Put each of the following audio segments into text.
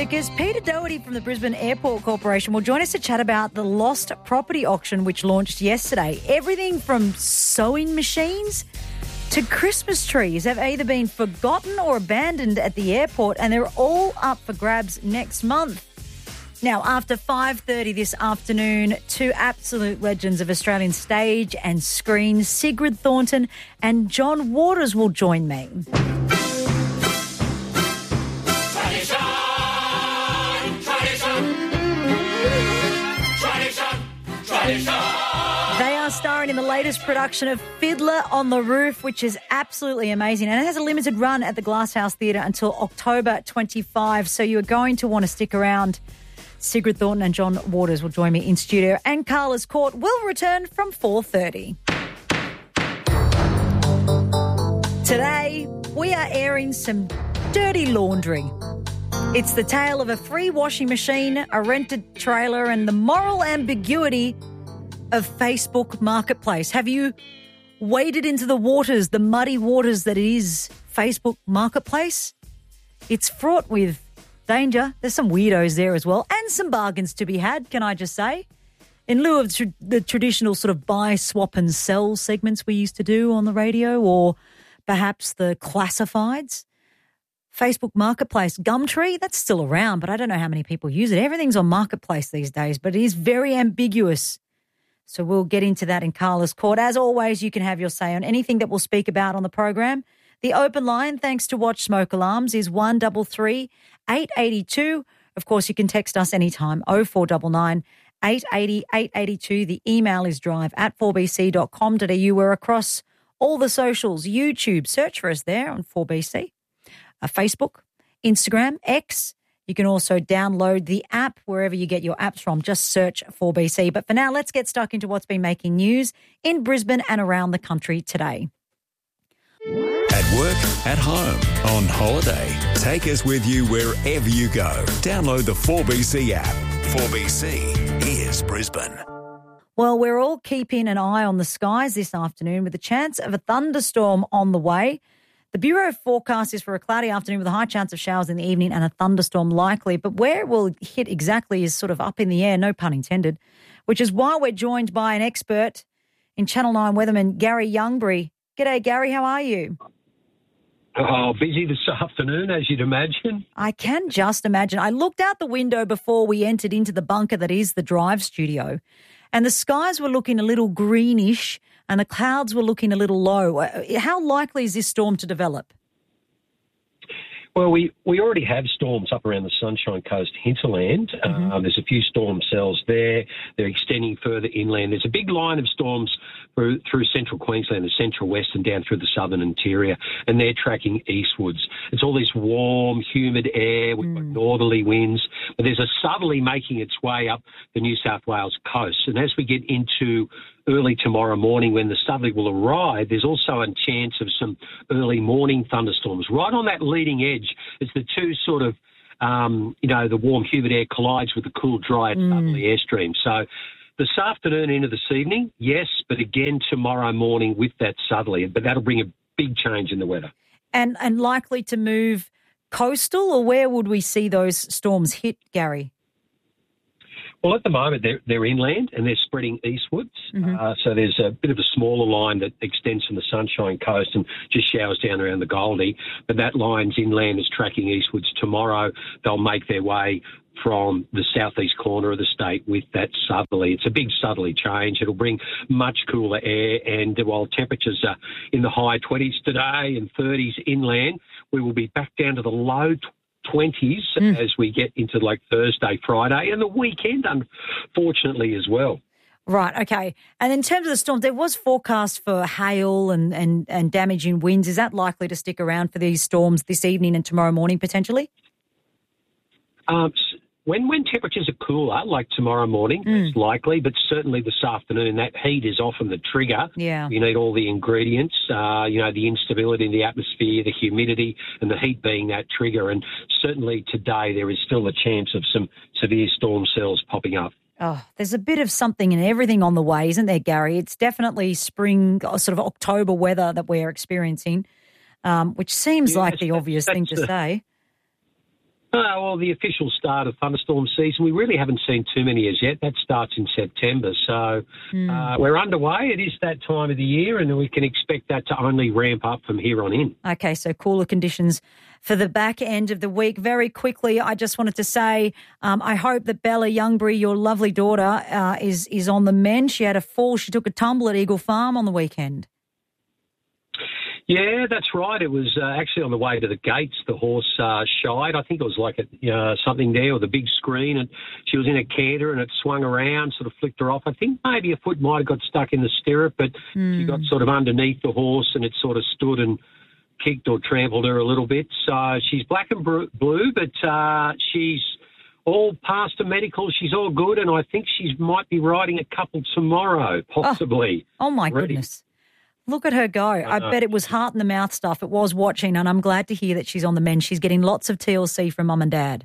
Stickers. Peter Doherty from the Brisbane Airport Corporation will join us to chat about the Lost Property Auction, which launched yesterday. Everything from sewing machines to Christmas trees have either been forgotten or abandoned at the airport, and they're all up for grabs next month. Now, after 5:30 this afternoon, two absolute legends of Australian stage and screen, Sigrid Thornton and John Waters, will join me. They are starring in the latest production of Fiddler on the Roof, which is absolutely amazing. And it has a limited run at the Glasshouse Theatre until October 25. So you're going to want to stick around. Sigrid Thornton and John Waters will join me in studio. And Carla's Court will return from 4:30. Today, we are airing some dirty laundry. It's the tale of a free washing machine, a rented trailer, and the moral ambiguity of Facebook Marketplace. Have you waded into the waters, the muddy waters that is Facebook Marketplace? It's fraught with danger. There's some weirdos there as well, and some bargains to be had, can I just say? In lieu of the traditional sort of buy, swap and sell segments we used to do on the radio, or perhaps the classifieds. Facebook Marketplace, Gumtree, that's still around, but I don't know how many people use it. Everything's on Marketplace these days, but it is very ambiguous. So we'll get into that in Carla's Court. As always, you can have your say on anything that we'll speak about on the program. The open line, thanks to Watch Smoke Alarms, is 133 882. Of course, you can text us anytime, 0499 880 882. The email is drive@4bc.com.au. We're across all the socials, YouTube, search for us there on 4BC. Facebook, Instagram, X. You can also download the app wherever you get your apps from. Just search 4BC. But for now, let's get stuck into what's been making news in Brisbane and around the country today. At work, at home, on holiday. Take us with you wherever you go. Download the 4BC app. 4BC is Brisbane. Well, we're all keeping an eye on the skies this afternoon with a chance of a thunderstorm on the way. The Bureau forecast is for a cloudy afternoon with a high chance of showers in the evening and a thunderstorm likely. But where it will hit exactly is sort of up in the air, no pun intended, which is why we're joined by an expert in Channel 9 weatherman, Gary Youngbury. G'day, Gary. How are you? Oh, busy this afternoon, as you'd imagine. I can just imagine. I looked out the window before we entered into the bunker that is the Drive studio, and the skies were looking a little greenish and the clouds were looking a little low. How likely is this storm to develop? Well, we already have storms up around the Sunshine Coast hinterland. There's a few storm cells there. They're extending further inland. There's a big line of storms through central Queensland, the central west, and down through the southern interior, and they're tracking eastwards. It's all this warm, humid air. We've got northerly winds, but there's a southerly making its way up the New South Wales coast. And as we get into early tomorrow morning when the southerly will arrive, there's also a chance of some early morning thunderstorms right on that leading edge as the two sort of, the warm, humid air collides with the cool, dry southerly airstream. So this afternoon into this evening, yes, but again tomorrow morning with that southerly. But that'll bring a big change in the weather. And likely to move coastal, or where would we see those storms hit, Gary? Well, at the moment, they're inland and they're spreading eastwards. So there's a bit of a smaller line that extends from the Sunshine Coast and just showers down around the Goldie. But that line's inland is tracking eastwards. Tomorrow, they'll make their way from the southeast corner of the state with that southerly. It's a big southerly change. It'll bring much cooler air, and while temperatures are in the high 20s today and 30s inland, we will be back down to the low 20s as we get into like Thursday, Friday, and the weekend, unfortunately, as well. Right, okay. And in terms of the storms, there was forecast for hail and damaging winds. Is that likely to stick around for these storms this evening and tomorrow morning potentially? When temperatures are cooler, like tomorrow morning, it's likely, but certainly this afternoon, that heat is often the trigger. Yeah. You need all the ingredients, the instability in the atmosphere, the humidity, and the heat being that trigger. And certainly today there is still a chance of some severe storm cells popping up. Oh, there's a bit of something and everything on the way, isn't there, Gary? It's definitely spring, sort of October weather that we're experiencing, which seems like the obvious thing to say. Well, the official start of thunderstorm season, we really haven't seen too many as yet. That starts in September. So we're underway. It is that time of the year, and we can expect that to only ramp up from here on in. Okay, so cooler conditions for the back end of the week. Very quickly, I just wanted to say I hope that Bella Youngbury, your lovely daughter, is on the mend. She had a fall. She took a tumble at Eagle Farm on the weekend. Yeah, that's right. It was actually on the way to the gates. The horse shied. I think it was like something there with a big screen, and she was in a canter and it swung around, sort of flicked her off. I think maybe a foot might have got stuck in the stirrup, but she got sort of underneath the horse and it sort of stood and kicked or trampled her a little bit. So she's black and blue, but she's all past the medical. She's all good, and I think she might be riding a couple tomorrow, possibly. Oh my goodness. Look at her go. I bet it was heart-in-the-mouth stuff. It was watching, and I'm glad to hear that she's on the mend. She's getting lots of TLC from Mum and Dad.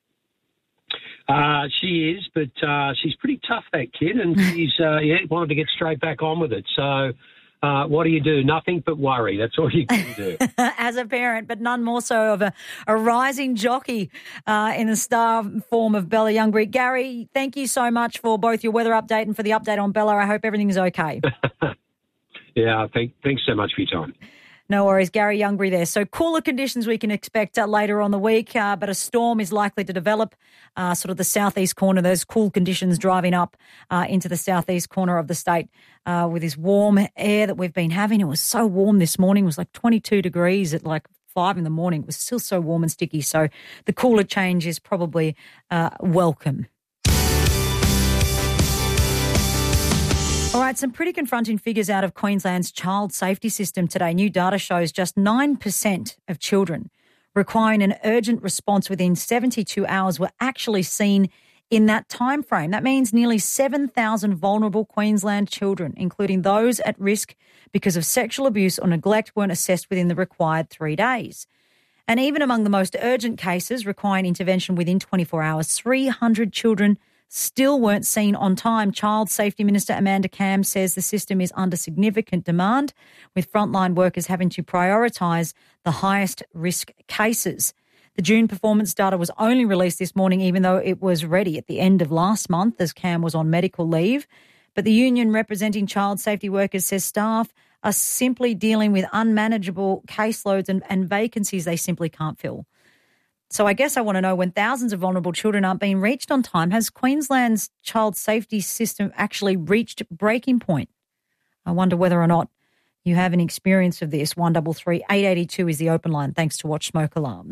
She is, but she's pretty tough, that kid, and she's wanted to get straight back on with it. So what do? Nothing but worry. That's all you can do. As a parent, but none more so of a rising jockey in the star form of Bella Youngbury. Gary, thank you so much for both your weather update and for the update on Bella. I hope everything's okay. Yeah, thanks so much for your time. No worries. Gary Youngbury there. So cooler conditions we can expect later on the week, but a storm is likely to develop sort of the southeast corner. Those cool conditions driving up into the southeast corner of the state with this warm air that we've been having. It was so warm this morning. It was like 22 degrees at like 5 in the morning. It was still so warm and sticky. So the cooler change is probably welcome. All right, some pretty confronting figures out of Queensland's child safety system today. New data shows just 9% of children requiring an urgent response within 72 hours were actually seen in that time frame. That means nearly 7,000 vulnerable Queensland children, including those at risk because of sexual abuse or neglect, weren't assessed within the required 3 days. And even among the most urgent cases requiring intervention within 24 hours, 300 children still weren't seen on time. Child Safety Minister Amanda Camm says the system is under significant demand, with frontline workers having to prioritise the highest risk cases. The June performance data was only released this morning, even though it was ready at the end of last month as Camm was on medical leave. But the union representing child safety workers says staff are simply dealing with unmanageable caseloads and vacancies they simply can't fill. So I guess I want to know, when thousands of vulnerable children aren't being reached on time, has Queensland's child safety system actually reached breaking point? I wonder whether or not you have an experience of this. 133 882 is the open line. Thanks to Watch Smoke Alarms.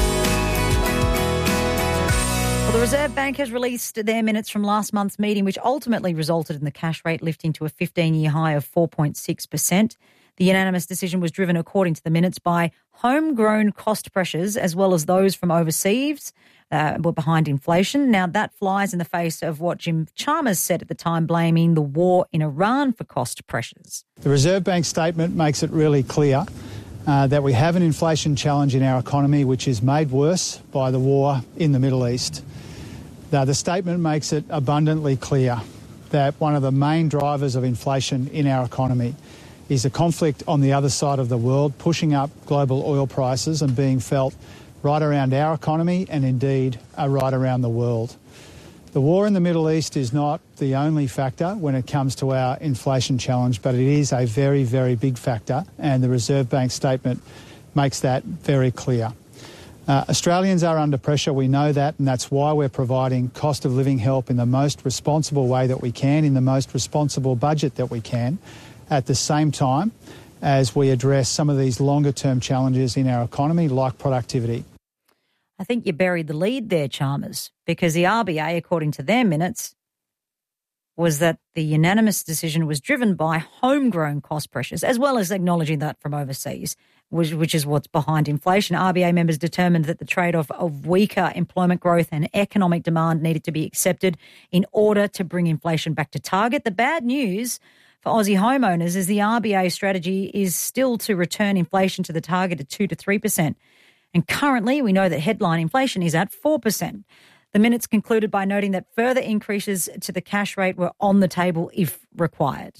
Well, the Reserve Bank has released their minutes from last month's meeting, which ultimately resulted in the cash rate lifting to a 15-year high of 4.6%. The unanimous decision was driven, according to the minutes, by homegrown cost pressures as well as those from overseas were behind inflation. Now, that flies in the face of what Jim Chalmers said at the time, blaming the war in Iran for cost pressures. The Reserve Bank statement makes it really clear that we have an inflation challenge in our economy which is made worse by the war in the Middle East. Now, the statement makes it abundantly clear that one of the main drivers of inflation in our economy is a conflict on the other side of the world, pushing up global oil prices and being felt right around our economy and indeed right around the world. The war in the Middle East is not the only factor when it comes to our inflation challenge, but it is a very, very big factor, and the Reserve Bank statement makes that very clear. Australians are under pressure, we know that, and that's why we're providing cost of living help in the most responsible way that we can, in the most responsible budget that we can, at the same time as we address some of these longer-term challenges in our economy, like productivity. I think you buried the lead there, Chalmers, because the RBA, according to their minutes, was that the unanimous decision was driven by homegrown cost pressures, as well as acknowledging that from overseas, which is what's behind inflation. RBA members determined that the trade-off of weaker employment growth and economic demand needed to be accepted in order to bring inflation back to target. The bad news for Aussie homeowners is the RBA strategy is still to return inflation to the target of 2 to 3%. And currently, we know that headline inflation is at 4%. The minutes concluded by noting that further increases to the cash rate were on the table if required.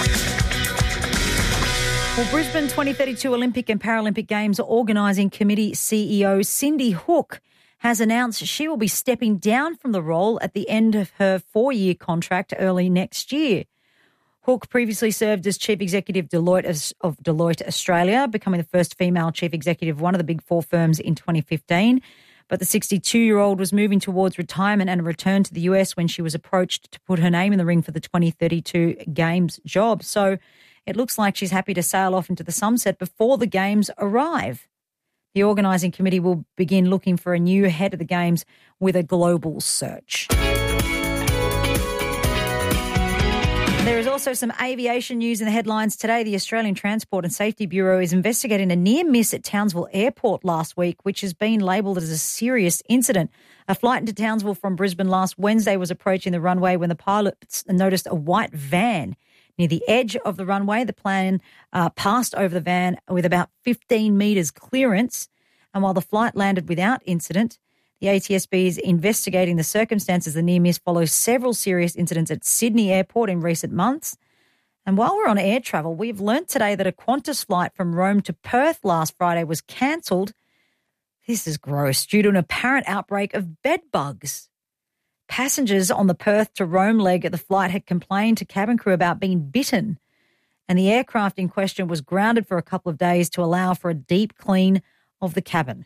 Well, Brisbane 2032 Olympic and Paralympic Games Organising Committee CEO Cindy Hook has announced she will be stepping down from the role at the end of her 4-year contract early next year. Hook previously served as Chief Executive of Deloitte Australia, becoming the first female Chief Executive of one of the Big Four firms in 2015. But the 62-year-old was moving towards retirement and a return to the US when she was approached to put her name in the ring for the 2032 Games job. So it looks like she's happy to sail off into the sunset before the Games arrive. The organising committee will begin looking for a new head of the Games with a global search. There is also some aviation news in the headlines today. The Australian Transport and Safety Bureau is investigating a near miss at Townsville Airport last week, which has been labelled as a serious incident. A flight into Townsville from Brisbane last Wednesday was approaching the runway when the pilots noticed a white van near the edge of the runway. The plane passed over the van with about 15 metres clearance, and while the flight landed without incident, the ATSB is investigating the circumstances. The near miss follows several serious incidents at Sydney Airport in recent months. And while we're on air travel, we've learnt today that a Qantas flight from Rome to Perth last Friday was cancelled. This is gross, due to an apparent outbreak of bed bugs. Passengers on the Perth to Rome leg of the flight had complained to cabin crew about being bitten, and the aircraft in question was grounded for a couple of days to allow for a deep clean of the cabin.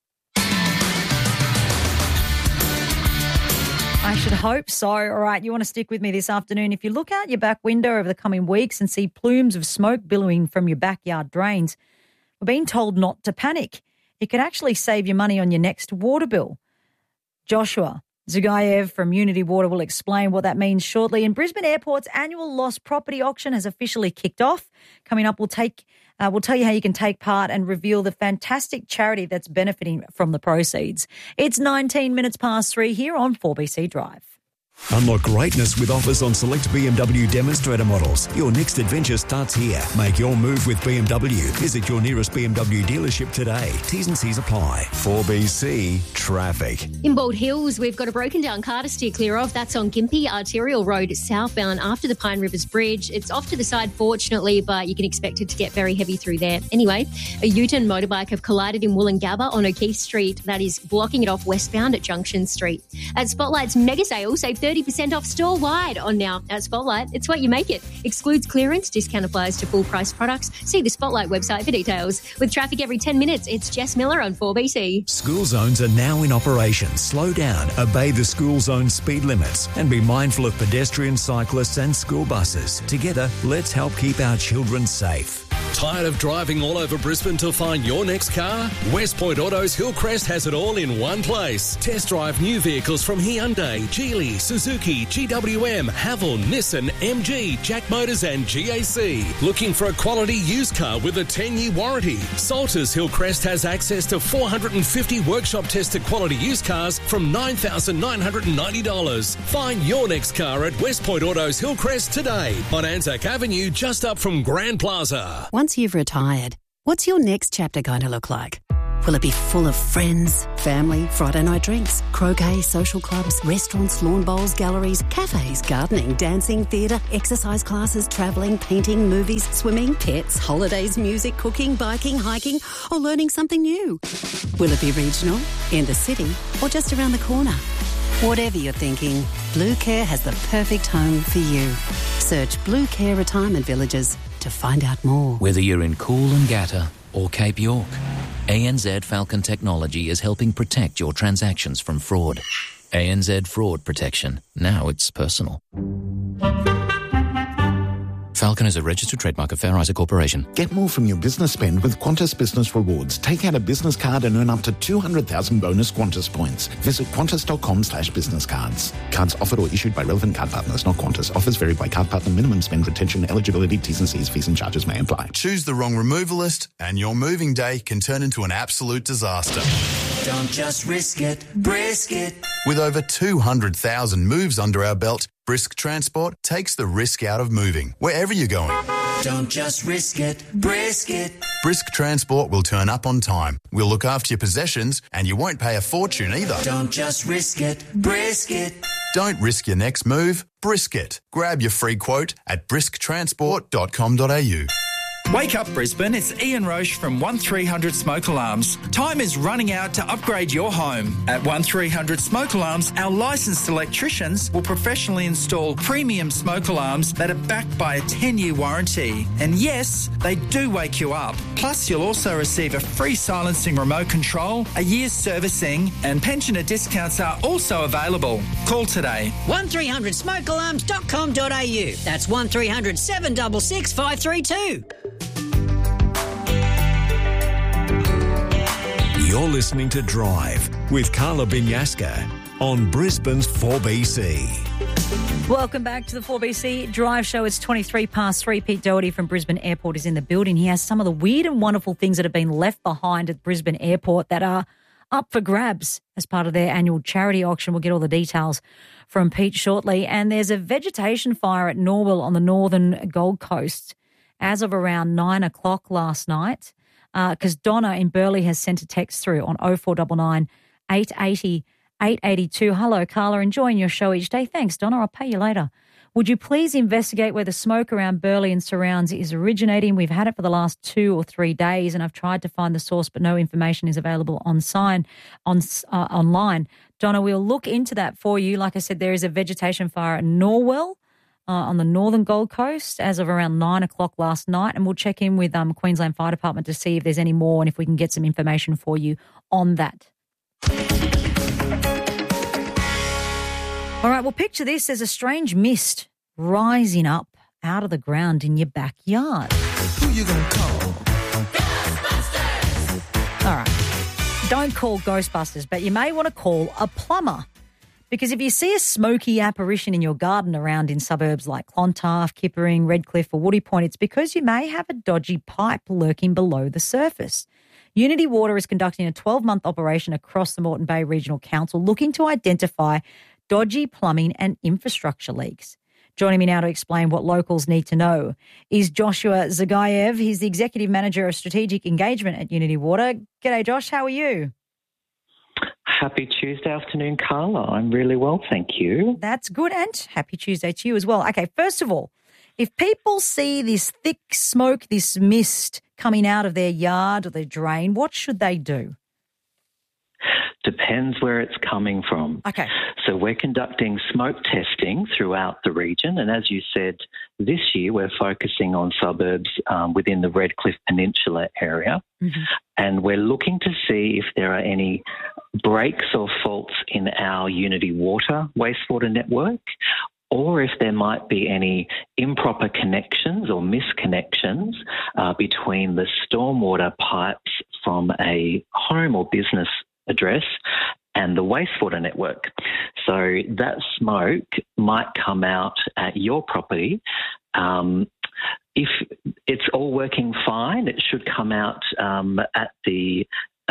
I should hope so. All right, you want to stick with me this afternoon. If you look out your back window over the coming weeks and see plumes of smoke billowing from your backyard drains, we're being told not to panic. It could actually save you money on your next water bill. Joshua Zugayev from Unity Water will explain what that means shortly. And Brisbane Airport's annual lost property auction has officially kicked off. Coming up, we'll tell you how you can take part and reveal the fantastic charity that's benefiting from the proceeds. It's 19 minutes past 3 here on 4BC Drive. Unlock greatness with offers on select BMW demonstrator models. Your next adventure starts here. Make your move with BMW. Visit your nearest BMW dealership today. T's and C's apply. 4BC Traffic. In Bald Hills, we've got a broken down car to steer clear of. That's on Gympie Arterial Road southbound after the Pine Rivers Bridge. It's off to the side, fortunately, but you can expect it to get very heavy through there. Anyway, a Ute and motorbike have collided in Wollongabba on O'Keefe Street. That is blocking it off westbound at Junction Street. At Spotlight's mega sale, save 30% off store-wide on now. At Spotlight, it's what you make it. Excludes clearance. Discount applies to full-price products. See the Spotlight website for details. With traffic every 10 minutes, it's Jess Miller on 4BC. School zones are now in operation. Slow down, obey the school zone speed limits, and be mindful of pedestrians, cyclists and school buses. Together, let's help keep our children safe. Tired of driving all over Brisbane to find your next car? West Point Autos Hillcrest has it all in one place. Test drive new vehicles from Hyundai, Geely, Suzuki, GWM, Haval, Nissan, MG, Jack Motors and GAC. Looking for a quality used car with a 10-year warranty? Salters Hillcrest has access to 450 workshop-tested quality used cars from $9,990. Find your next car at West Point Autos Hillcrest today on Anzac Avenue, just up from Grand Plaza. Once you've retired, what's your next chapter going to look like? Will it be full of friends, family, Friday night drinks, croquet, social clubs, restaurants, lawn bowls, galleries, cafes, gardening, dancing, theatre, exercise classes, travelling, painting, movies, swimming, pets, holidays, music, cooking, biking, hiking, or learning something new? Will it be regional, in the city, or just around the corner? Whatever you're thinking, Blue Care has the perfect home for you. Search Blue Care Retirement Villages to find out more. Whether you're in Coolangatta or Cape York, ANZ Falcon Technology is helping protect your transactions from fraud. ANZ Fraud Protection. Now it's personal. Falcon is a registered trademark of Fair Isaac Corporation. Get more from your business spend with Qantas Business Rewards. Take out a business card and earn up to 200,000 bonus Qantas points. Visit qantas.com/business cards. Cards offered or issued by relevant card partners, not Qantas. Offers vary by card partner. Minimum spend, retention, eligibility, T's and C's, fees and charges may apply. Choose the wrong removalist and your moving day can turn into an absolute disaster. Don't just risk it, brisk it. With over 200,000 moves under our belt, Brisk Transport takes the risk out of moving, wherever you're going. Don't just risk it, brisk it. Brisk Transport will turn up on time. We'll look after your possessions and you won't pay a fortune either. Don't just risk it, brisk it. Don't risk your next move, brisk it. Grab your free quote at brisktransport.com.au. Wake up Brisbane, it's Ian Roche from 1300 Smoke Alarms. Time is running out to upgrade your home. At 1300 Smoke Alarms, our licensed electricians will professionally install premium smoke alarms that are backed by a 10-year warranty. And yes, they do wake you up. Plus, you'll also receive a free silencing remote control, a year's servicing, and pensioner discounts are also available. Call today. 1300smokealarms.com.au. That's 1300 766 532. You're listening to Drive with Carla Binyaska on Brisbane's 4BC. Welcome back to the 4BC Drive Show. It's 23 past 3. Pete Doherty from Brisbane Airport is in the building. He has some of the weird and wonderful things that have been left behind at Brisbane Airport that are up for grabs as part of their annual charity auction. We'll get all the details from Pete shortly. And there's a vegetation fire at Norwell on the northern Gold Coast as of around 9 o'clock last night. Because Donna in Burleigh has sent a text through on 0499 880 882. Hello, Carla, enjoying your show each day. Thanks, Donna. I'll pay you later. Would you please investigate where the smoke around Burleigh and surrounds is originating? We've had it for the last 2 or 3 days, and I've tried to find the source, but no information is available online. Donna, we'll look into that for you. Like I said, there is a vegetation fire at Norwell on the northern Gold Coast as of around 9 o'clock last night, and we'll check in with Queensland Fire Department to see if there's any more and if we can get some information for you on that. All right, well, picture this. There's a strange mist rising up out of the ground in your backyard. Who you gonna call? Ghostbusters! All right. Don't call Ghostbusters, but you may want to call a plumber. Because if you see a smoky apparition in your garden around in suburbs like Clontarf, Kippering, Redcliffe or Woody Point, it's because you may have a dodgy pipe lurking below the surface. Unity Water is conducting a 12-month operation across the Moreton Bay Regional Council looking to identify dodgy plumbing and infrastructure leaks. Joining me now to explain what locals need to know is Joshua Zagayev. He's the Executive Manager of Strategic Engagement at Unity Water. G'day, Josh. How are you? Happy Tuesday afternoon, Carla. I'm really well, thank you. That's good, and happy Tuesday to you as well. Okay, first of all, if people see this thick smoke, this mist coming out of their yard or their drain, what should they do? Depends where it's coming from. Okay. So we're conducting smoke testing throughout the region, and as you said, this year we're focusing on suburbs within the Redcliffe Peninsula area, and we're looking to see if there are any breaks or faults in our Unity Water wastewater network, or if there might be any improper connections or misconnections between the stormwater pipes from a home or business address and the wastewater network. So that smoke might come out at your property. If it's all working fine, it should come out at the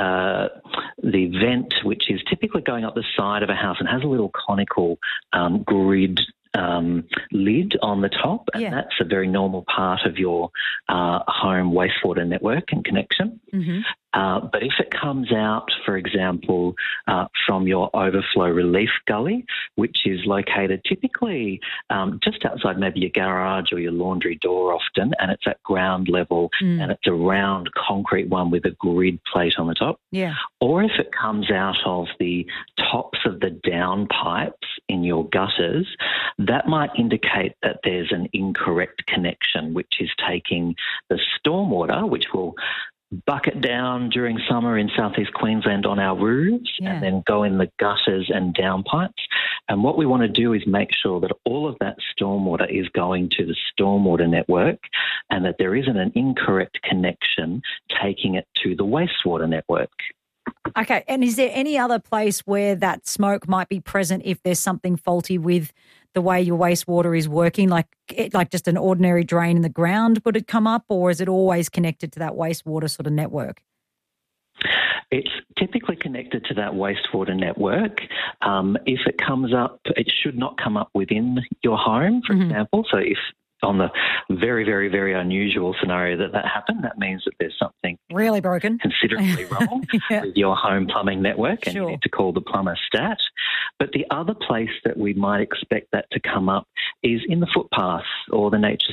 vent, which is typically going up the side of a house and has a little conical grid lid on the top, and that's a very normal part of your home wastewater network and connection. But if it comes out, for example, from your overflow relief gully, which is located typically just outside maybe your garage or your laundry door often, and it's at ground level and it's a round concrete one with a grid plate on the top, or if it comes out of the tops of the down pipes in your gutters, that might indicate that there's an incorrect connection, which is taking the stormwater, which will bucket down during summer in southeast Queensland on our roofs and then go in the gutters and downpipes. And what we want to do is make sure that all of that stormwater is going to the stormwater network and that there isn't an incorrect connection taking it to the wastewater network. Okay, and is there any other place where that smoke might be present if there's something faulty with the way your wastewater is working, like just an ordinary drain in the ground, would it come up, or is it always connected to that wastewater sort of network? It's typically connected to that wastewater network. If it comes up, it should not come up within your home, for example. So if on the very, very, very unusual scenario that happened, that means that there's something really broken, considerably wrong with your home plumbing network, and you need to call the plumber stat. But the other place that we might expect that to come up is in the footpath or the nature strip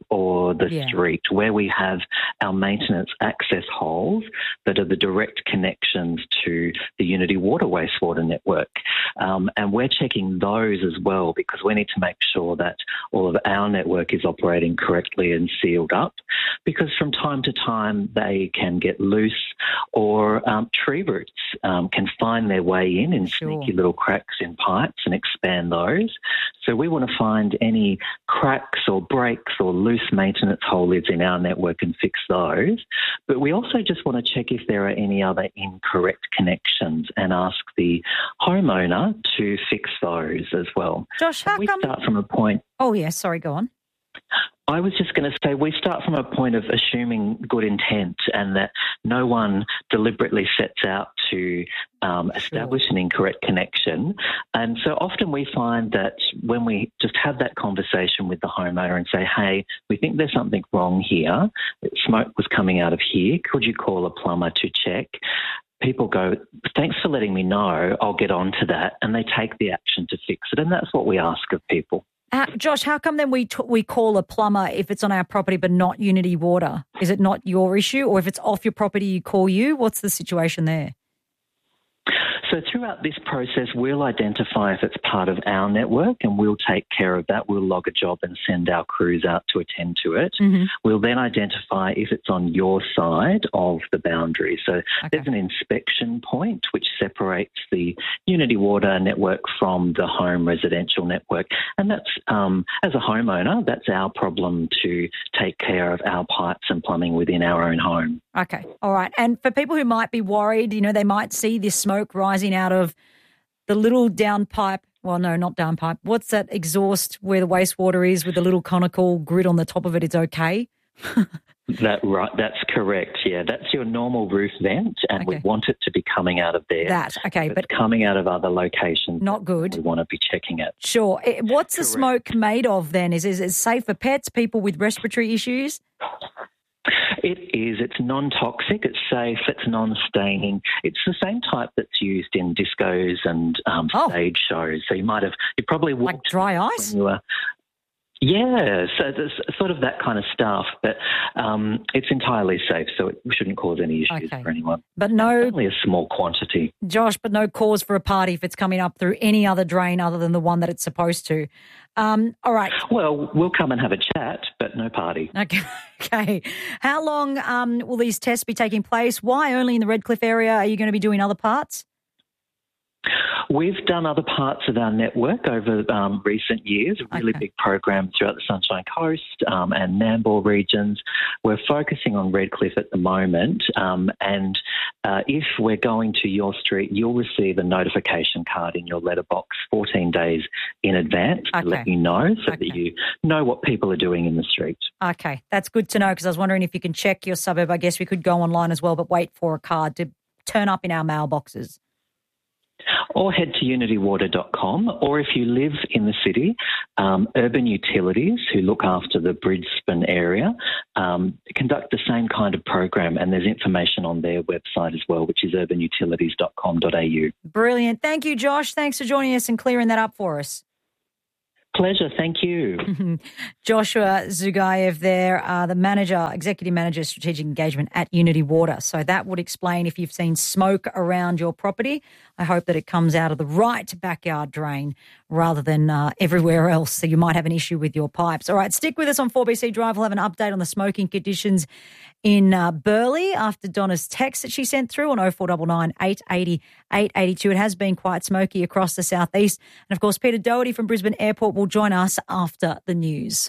or the street, where we have our maintenance access holes that are the direct connections to the Unity Water wastewater network. And we're checking those as well, because we need to make sure that all of our network is operating correctly and sealed up, because from time to time they can get loose, or tree roots can find their way in sneaky little cracks in pipes and expand those. So we want to find any cracks or breaks or loose maintenance hole lids in our network and fix those. But we also just want to check if there are any other incorrect connections and ask the homeowner to fix those as well. Josh, how we come... start from a point... Oh, yeah, sorry, go on. I was just going to say we start from a point of assuming good intent, and that no one deliberately sets out to establish an incorrect connection. And so often we find that when we just have that conversation with the homeowner and say, hey, we think there's something wrong here, smoke was coming out of here, could you call a plumber to check? People go, thanks for letting me know, I'll get on to that, and they take the action to fix it, and that's what we ask of people. Josh, how come then we call a plumber if it's on our property but not Unity Water? Is it not your issue? Or if it's off your property, you call you? What's the situation there? So throughout this process, we'll identify if it's part of our network, and we'll take care of that. We'll log a job and send our crews out to attend to it. Mm-hmm. We'll then identify if it's on your side of the boundary. So there's an inspection point which separates the Unity Water network from the home residential network. And that's, as a homeowner, that's our problem to take care of our pipes and plumbing within our own home. Okay, all right. And for people who might be worried, they might see this smoke rising out of the little downpipe. Well, no, not downpipe. What's that exhaust where the wastewater is with the little conical grid on the top of it? It's okay? That's correct, yeah. That's your normal roof vent, and we want it to be coming out of there. But coming out of other locations. Not good. We want to be checking it. Sure. What's the smoke made of then? Is it safe for pets, people with respiratory issues? It is. It's non-toxic, it's safe, it's non-staining. It's the same type that's used in discos and stage shows. So you probably walked... Like dry ice? Yeah, so there's sort of that kind of stuff, but it's entirely safe, so it shouldn't cause any issues for anyone. But no... Only a small quantity. Josh, but no cause for a party if it's coming up through any other drain other than the one that it's supposed to. All right. Well, we'll come and have a chat, but no party. Okay. How long will these tests be taking place? Why only in the Redcliffe area? Are you going to be doing other parts? We've done other parts of our network over recent years, a really big program throughout the Sunshine Coast and Nambour regions. We're focusing on Redcliffe at the moment, and if we're going to your street, you'll receive a notification card in your letterbox 14 days in advance to let you know so that you know what people are doing in the street. Okay, that's good to know, because I was wondering if you can check your suburb. I guess we could go online as well, but wait for a card to turn up in our mailboxes. Or head to unitywater.com, or if you live in the city, Urban Utilities, who look after the Brisbane area, conduct the same kind of program, and there's information on their website as well, which is urbanutilities.com.au. Brilliant. Thank you, Josh. Thanks for joining us and clearing that up for us. Pleasure. Thank you. Joshua Zugayev there, the executive manager, strategic engagement at Unity Water. So that would explain if you've seen smoke around your property. I hope that it comes out of the right backyard drain rather than everywhere else. So you might have an issue with your pipes. All right, stick with us on 4BC Drive. We'll have an update on the smoking conditions in Burleigh after Donna's text that she sent through on 0499 880 882. It has been quite smoky across the southeast. And, of course, Peter Doherty from Brisbane Airport will join us after the news.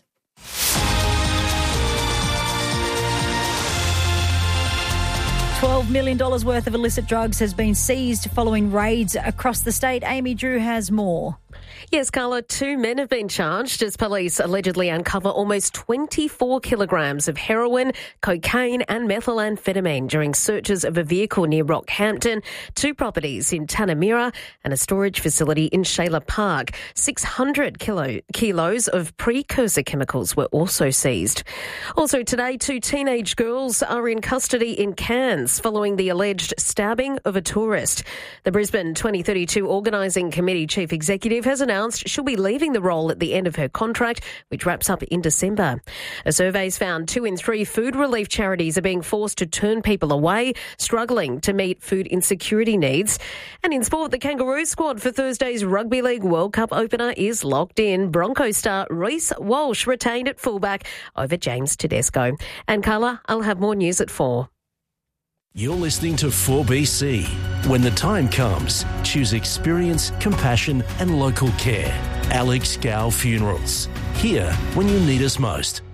$12 million worth of illicit drugs has been seized following raids across the state. Amy Drew has more. Yes, Carla, 2 men have been charged as police allegedly uncover almost 24 kilograms of heroin, cocaine and methamphetamine during searches of a vehicle near Rockhampton, 2 properties in Tanamira and a storage facility in Shayla Park. 600 kilos of precursor chemicals were also seized. Also today, 2 teenage girls are in custody in Cairns following the alleged stabbing of a tourist. The Brisbane 2032 Organising Committee Chief Executive Steve has announced she'll be leaving the role at the end of her contract, which wraps up in December. A survey's found 2 in 3 food relief charities are being forced to turn people away, struggling to meet food insecurity needs. And in sport, the Kangaroo squad for Thursday's Rugby League World Cup opener is locked in. Broncos star Reece Walsh retained at fullback over James Tedesco. And Carla, I'll have more news at 4. You're listening to 4BC. When the time comes, choose experience, compassion and local care. Alex Gow Funerals. Here when you need us most.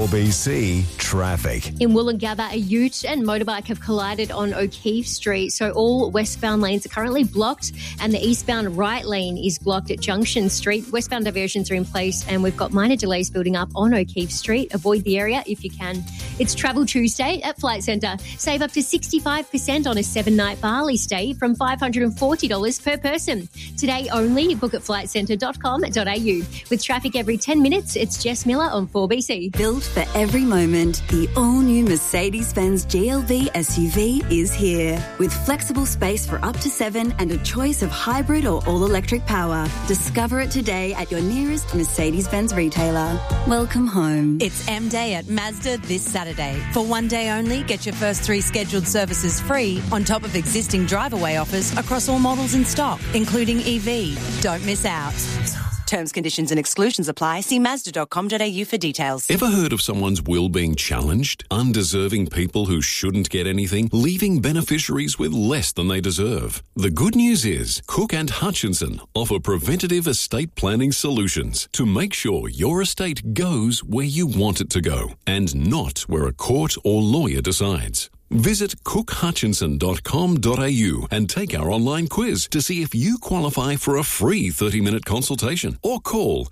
4BC Traffic. In Woolloongabba, a ute and motorbike have collided on O'Keefe Street, so all westbound lanes are currently blocked and the eastbound right lane is blocked at Junction Street. Westbound diversions are in place and we've got minor delays building up on O'Keefe Street. Avoid the area if you can. It's Travel Tuesday at Flight Centre. Save up to 65% on a 7-night Bali stay from $540 per person. Today only, book at flightcentre.com.au. With traffic every 10 minutes, it's Jess Miller on 4BC. Built for every moment, the all-new Mercedes-Benz GLB SUV is here. With flexible space for up to 7 and a choice of hybrid or all-electric power. Discover it today at your nearest Mercedes-Benz retailer. Welcome home. It's M-Day at Mazda this Saturday. For one day only, get your first 3 scheduled services free on top of existing drive-away offers across all models in stock, including EV. Don't miss out. Terms, conditions and exclusions apply. See Mazda.com.au for details. Ever heard of someone's will being challenged? Undeserving people who shouldn't get anything, leaving beneficiaries with less than they deserve. The good news is Cook and Hutchinson offer preventative estate planning solutions to make sure your estate goes where you want it to go and not where a court or lawyer decides. Visit cookhutchinson.com.au and take our online quiz to see if you qualify for a free 30-minute consultation or call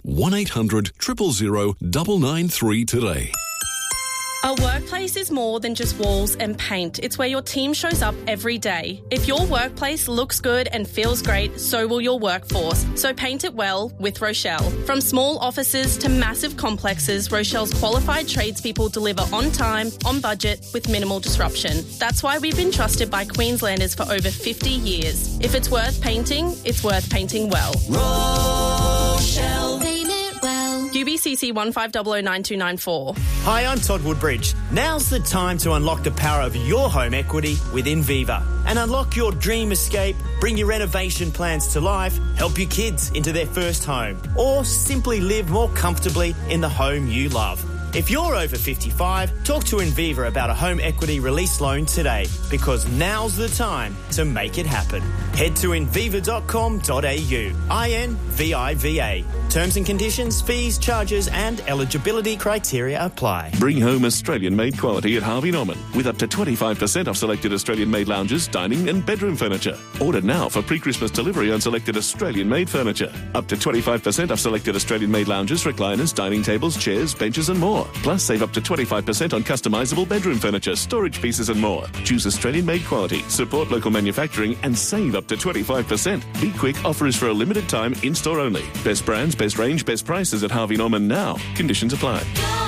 1-800-000-993 today. A workplace is more than just walls and paint. It's where your team shows up every day. If your workplace looks good and feels great, so will your workforce. So paint it well with Rochelle. From small offices to massive complexes, Rochelle's qualified tradespeople deliver on time, on budget, with minimal disruption. That's why we've been trusted by Queenslanders for over 50 years. If it's worth painting, it's worth painting well. Rochelle. Paint it well. UBCC 15009294. Hi, I'm Todd Woodbridge. Now's the time to unlock the power of your home equity with Inviva and unlock your dream escape, bring your renovation plans to life, help your kids into their first home, or simply live more comfortably in the home you love. If you're over 55, talk to Inviva about a home equity release loan today, because now's the time to make it happen. Head to inviva.com.au. INVIVA. Terms and conditions, fees, charges and eligibility criteria apply. Bring home Australian-made quality at Harvey Norman with up to 25% off selected Australian-made lounges, dining and bedroom furniture. Order now for pre-Christmas delivery on selected Australian-made furniture. Up to 25% off selected Australian-made lounges, recliners, dining tables, chairs, benches and more. Plus, save up to 25% on customisable bedroom furniture, storage pieces and more. Choose Australian-made quality, support local manufacturing and save up to 25%. Be quick, offer is for a limited time, in-store only. Best brands, best range, best prices at Harvey Norman now. Conditions apply.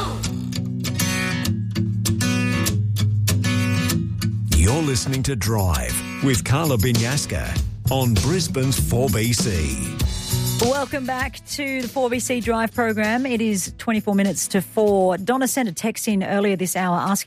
You're listening to Drive with Carla Binyaska on Brisbane's 4BC. Welcome back to the 4BC Drive program. It is 24 minutes to 4. Donna sent a text in earlier this hour asking